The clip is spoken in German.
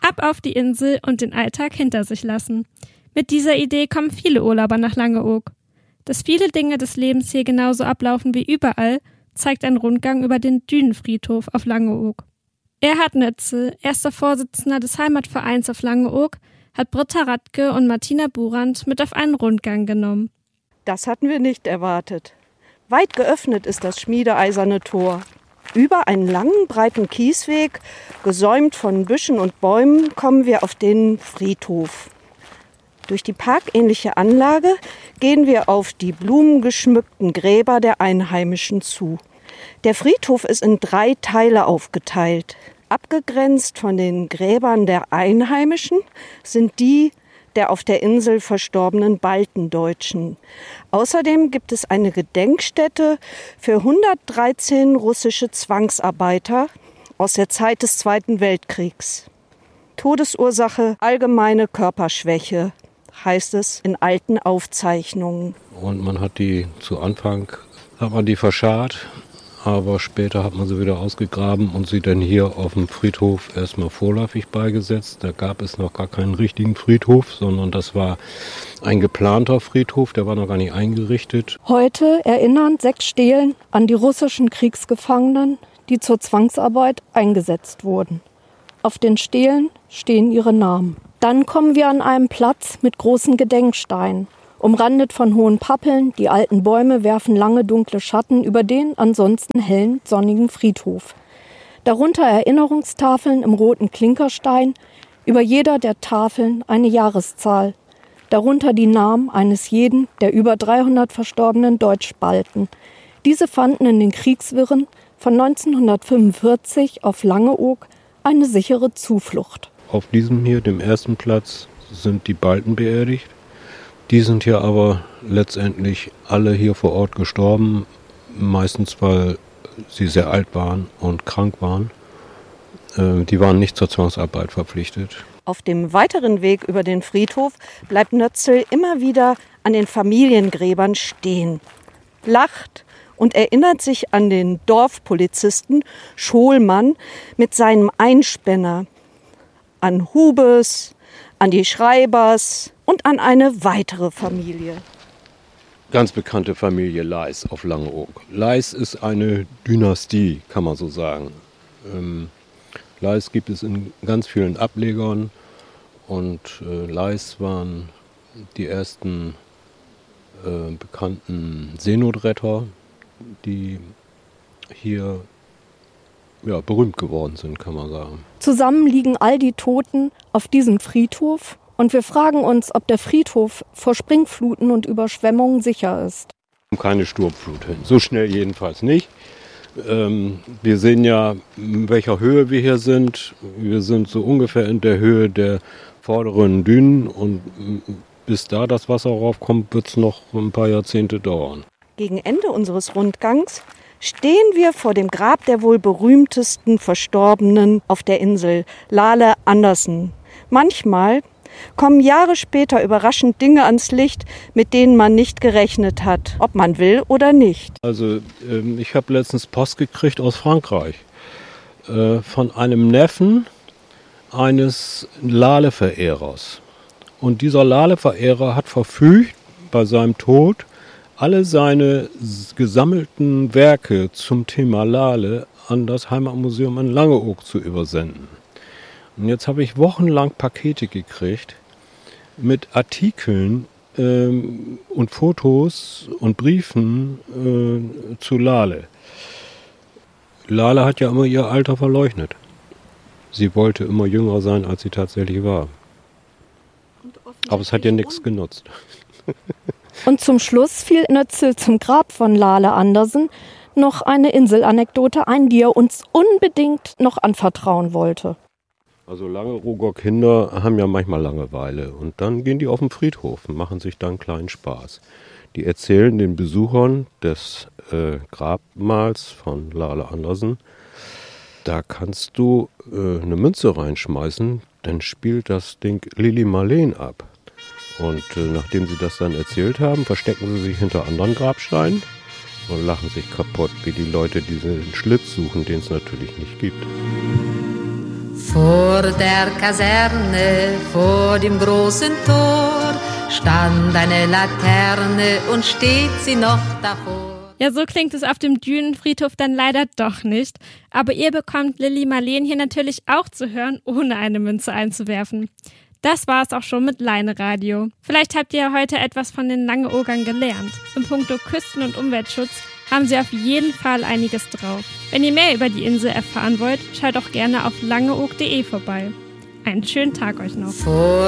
Ab auf die Insel und den Alltag hinter sich lassen. Mit dieser Idee kommen viele Urlauber nach Langeoog. Dass viele Dinge des Lebens hier genauso ablaufen wie überall, zeigt ein Rundgang über den Dünenfriedhof auf Langeoog. Erhard Nötzel, erster Vorsitzender des Heimatvereins auf Langeoog, hat Britta Radke und Martina Burand mit auf einen Rundgang genommen. Das hatten wir nicht erwartet. Weit geöffnet ist das schmiedeeiserne Tor. Über einen langen, breiten Kiesweg, gesäumt von Büschen und Bäumen, kommen wir auf den Friedhof. Durch die parkähnliche Anlage gehen wir auf die blumengeschmückten Gräber der Einheimischen zu. Der Friedhof ist in 3 Teile aufgeteilt. Abgegrenzt von den Gräbern der Einheimischen sind die der auf der Insel verstorbenen Baltendeutschen. Außerdem gibt es eine Gedenkstätte für 113 russische Zwangsarbeiter aus der Zeit des Zweiten Weltkriegs. Todesursache allgemeine Körperschwäche, heißt es in alten Aufzeichnungen. Und man hat die zu Anfang verscharrt, aber später hat man sie wieder ausgegraben und sie dann hier auf dem Friedhof erstmal vorläufig beigesetzt. Da gab es noch gar keinen richtigen Friedhof, sondern das war ein geplanter Friedhof, der war noch gar nicht eingerichtet. Heute erinnern 6 Stelen an die russischen Kriegsgefangenen, die zur Zwangsarbeit eingesetzt wurden. Auf den Stelen stehen ihre Namen. Dann kommen wir an einem Platz mit großen Gedenksteinen. Umrandet von hohen Pappeln, die alten Bäume werfen lange dunkle Schatten über den ansonsten hellen, sonnigen Friedhof. Darunter Erinnerungstafeln im roten Klinkerstein, über jeder der Tafeln eine Jahreszahl. Darunter die Namen eines jeden der über 300 verstorbenen Deutschbalten. Diese fanden in den Kriegswirren von 1945 auf Langeoog eine sichere Zuflucht. Auf diesem hier, dem ersten Platz, sind die Balten beerdigt. Die sind hier aber letztendlich alle hier vor Ort gestorben, meistens weil sie sehr alt waren und krank waren. Die waren nicht zur Zwangsarbeit verpflichtet. Auf dem weiteren Weg über den Friedhof bleibt Nötzel immer wieder an den Familiengräbern stehen, lacht und erinnert sich an den Dorfpolizisten Scholmann mit seinem Einspänner, an Hubes, an die Schreibers und an eine weitere Familie. Ganz bekannte Familie Leis auf Langeoog. Leis ist eine Dynastie, kann man so sagen. Leis gibt es in ganz vielen Ablegern und Leis waren die ersten bekannten Seenotretter, die hier berühmt geworden sind, kann man sagen. Zusammen liegen all die Toten auf diesem Friedhof und wir fragen uns, ob der Friedhof vor Springfluten und Überschwemmungen sicher ist. Keine Sturmflut hin, so schnell jedenfalls nicht. Wir sehen ja, in welcher Höhe wir hier sind. Wir sind so ungefähr in der Höhe der vorderen Dünen und bis da das Wasser raufkommt, wird es noch ein paar Jahrzehnte dauern. Gegen Ende unseres Rundgangs stehen wir vor dem Grab der wohl berühmtesten Verstorbenen auf der Insel, Lale Andersen. Manchmal kommen Jahre später überraschend Dinge ans Licht, mit denen man nicht gerechnet hat, ob man will oder nicht. Also ich habe letztens Post gekriegt aus Frankreich von einem Neffen eines Lale-Verehrers. Und dieser Lale-Verehrer hat verfügt, bei seinem Tod alle seine gesammelten Werke zum Thema Lale an das Heimatmuseum in Langeoog zu übersenden. Und jetzt habe ich wochenlang Pakete gekriegt mit Artikeln und Fotos und Briefen zu Lale. Lale hat ja immer ihr Alter verleugnet. Sie wollte immer jünger sein, als sie tatsächlich war. Aber es hat ja nichts genutzt. Und zum Schluss fiel Nötzel zum Grab von Lale Andersen noch eine Inselanekdote ein, die er uns unbedingt noch anvertrauen wollte. Also Langeooger Kinder haben ja manchmal Langeweile und dann gehen die auf den Friedhof und machen sich dann einen kleinen Spaß. Die erzählen den Besuchern des Grabmals von Lale Andersen, da kannst du eine Münze reinschmeißen, dann spielt das Ding Lili Marleen ab. Und nachdem sie das dann erzählt haben, verstecken sie sich hinter anderen Grabsteinen und lachen sich kaputt, wie die Leute diesen Schlitz suchen, den es natürlich nicht gibt. For Vor der Kaserne, vor dem großen Tor, stand eine Laterne und steht sie noch davor. Ja, so klingt es auf dem Dünenfriedhof dann leider doch nicht. Aber ihr bekommt Lilli Marleen hier natürlich auch zu hören, ohne eine Münze einzuwerfen. Das war es auch schon mit Leine-Radio. Vielleicht habt ihr ja heute etwas von den Langeoogern gelernt. In puncto Küsten- und Umweltschutz haben sie auf jeden Fall einiges drauf. Wenn ihr mehr über die Insel erfahren wollt, schaut auch gerne auf langeoog.de vorbei. Einen schönen Tag euch noch.